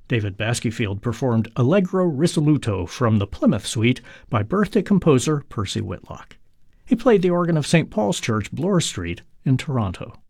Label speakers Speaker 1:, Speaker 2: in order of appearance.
Speaker 1: David Baskyfield performed Allegro risoluto from the Plymouth Suite by birthday composer Percy Whitlock. He played the organ of St. Paul's Church, Bloor Street, in Toronto.